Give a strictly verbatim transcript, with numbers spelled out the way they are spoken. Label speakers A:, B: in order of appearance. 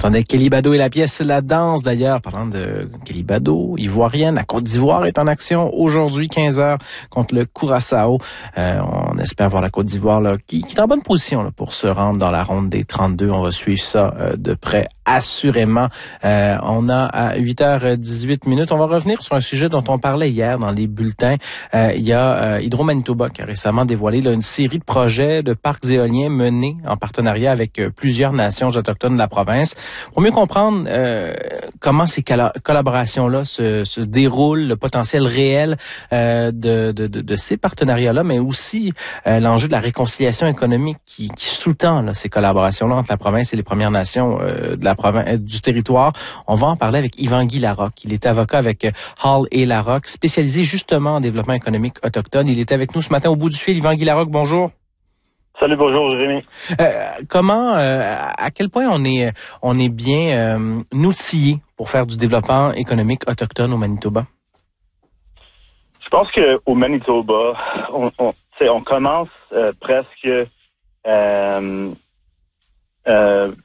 A: entendait Kelly Bado et la pièce La Danse. D'ailleurs, parlant de Kelly Bado, ivoirienne, la Côte d'Ivoire est en action aujourd'hui, quinze heures, contre le Curaçao. Euh, on espère voir la Côte d'Ivoire là, qui, qui est en bonne position là, pour se rendre dans la ronde des trente-deux. On va suivre ça euh, de près, assurément. Euh, on a à huit heures dix-huit minutes. On va revenir sur un sujet dont on parlait hier dans les bulletins. Euh, il y a euh, Hydro-Manitoba qui a récemment dévoilé là, une série de projets de parcs éoliens menés en partenariat avec euh, plusieurs nations autochtones de la province. Pour mieux comprendre euh, comment ces colla- collaborations-là se, se déroulent, le potentiel réel euh, de, de, de, de ces partenariats-là, mais aussi euh, l'enjeu de la réconciliation économique qui, qui sous-tend là, ces collaborations-là entre la province et les Premières Nations euh, de la province, du territoire. On va en parler avec Yvan-Guy Larocque. Il est avocat avec Hall et Larocque, spécialisé justement en développement économique autochtone. Il est avec nous ce matin au bout du fil. Yvan-Guy Larocque, bonjour.
B: Salut, bonjour, Jérémy.
A: Euh, comment, euh, à quel point on est, on est bien euh, outillé pour faire du développement économique autochtone au Manitoba?
B: Je pense que au Manitoba, on, on, on commence euh, presque euh, euh,